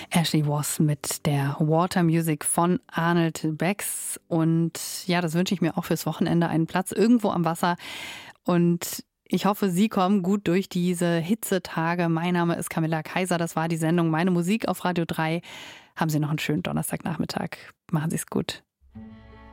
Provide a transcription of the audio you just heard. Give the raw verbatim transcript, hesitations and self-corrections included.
Ashley Voss mit der Water Music von Arnold Becks. Und ja, das wünsche ich mir auch fürs Wochenende, einen Platz irgendwo am Wasser. Und ich hoffe, Sie kommen gut durch diese Hitzetage. Mein Name ist Camilla Kaiser. Das war die Sendung Meine Musik auf Radio drei. Haben Sie noch einen schönen Donnerstagnachmittag. Machen Sie es gut.